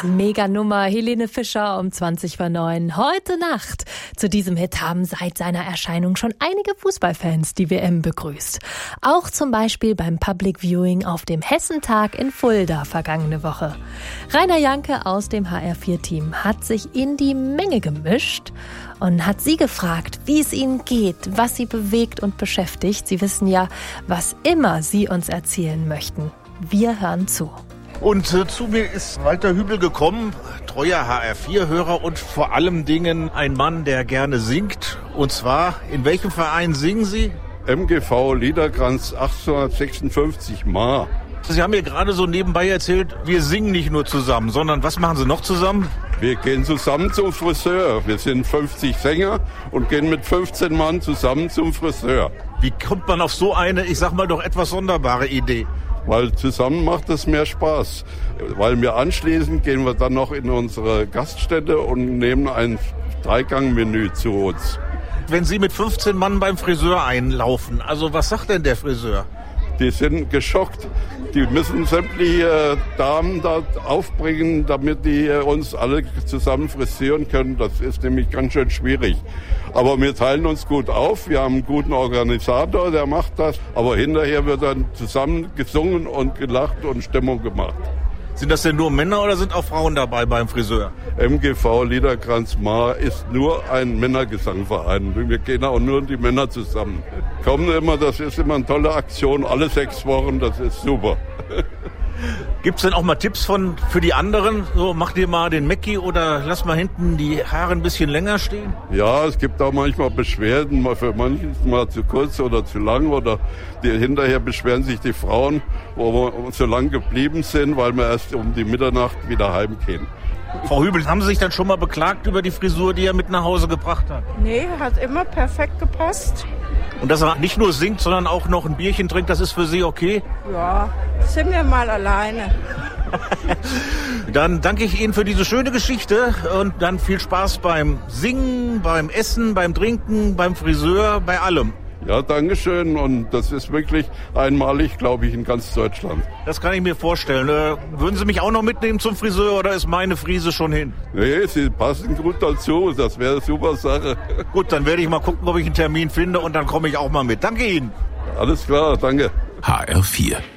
Mega-Nummer, Helene Fischer um 20:09 heute Nacht. Zu diesem Hit haben seit seiner Erscheinung schon einige Fußballfans die WM begrüßt. Auch zum Beispiel beim Public Viewing auf dem Hessentag in Fulda vergangene Woche. Rainer Janke aus dem HR4-Team hat sich in die Menge gemischt und hat sie gefragt, wie es ihnen geht, was sie bewegt und beschäftigt. Sie wissen ja, was immer sie uns erzählen möchten. Wir hören zu. Und zu mir ist Walter Hübel gekommen, treuer HR4-Hörer und vor allem Dingen ein Mann, der gerne singt. Und zwar, in welchem Verein singen Sie? MGV Liederkranz 1856 Ma. Sie haben mir gerade so nebenbei erzählt, wir singen nicht nur zusammen, sondern was machen Sie noch zusammen? Wir gehen zusammen zum Friseur. Wir sind 50 Sänger und gehen mit 15 Mann zusammen zum Friseur. Wie kommt man auf so eine, ich sag mal doch etwas sonderbare Idee? Weil zusammen macht es mehr Spaß. Weil wir anschließend gehen wir dann noch in unsere Gaststätte und nehmen ein Dreigang-Menü zu uns. Wenn Sie mit 15 Mann beim Friseur einlaufen, also was sagt denn der Friseur? Die sind geschockt. Die müssen sämtliche Damen da aufbringen, damit die uns alle zusammen frisieren können. Das ist nämlich ganz schön schwierig. Aber wir teilen uns gut auf. Wir haben einen guten Organisator, der macht das. Aber hinterher wird dann zusammen gesungen und gelacht und Stimmung gemacht. Sind das denn nur Männer oder sind auch Frauen dabei beim Friseur? MGV Liederkranz Ma ist nur ein Männergesangverein. Wir gehen auch nur die Männer zusammen. Kommen immer, das ist immer eine tolle Aktion, alle 6 Wochen, das ist super. Gibt's denn auch mal Tipps für die anderen? So, mach dir mal den Mackie oder lass mal hinten die Haare ein bisschen länger stehen? Ja, es gibt auch manchmal Beschwerden, mal für manches mal zu kurz oder zu lang oder hinterher beschweren sich die Frauen, wo wir so lang geblieben sind, weil wir erst um die Mitternacht wieder heimgehen. Frau Hübel, haben Sie sich dann schon mal beklagt über die Frisur, die er mit nach Hause gebracht hat? Nee, hat immer perfekt gepasst. Und dass er nicht nur singt, sondern auch noch ein Bierchen trinkt, das ist für Sie okay? Ja, sind wir mal alleine. Dann danke ich Ihnen für diese schöne Geschichte und dann viel Spaß beim Singen, beim Essen, beim Trinken, beim Friseur, bei allem. Ja, danke schön. Und das ist wirklich einmalig, glaube ich, in ganz Deutschland. Das kann ich mir vorstellen. Würden Sie mich auch noch mitnehmen zum Friseur oder ist meine Frise schon hin? Nee, Sie passen gut dazu. Das wäre eine super Sache. Gut, dann werde ich mal gucken, ob ich einen Termin finde und dann komme ich auch mal mit. Danke Ihnen. Alles klar, danke. HR4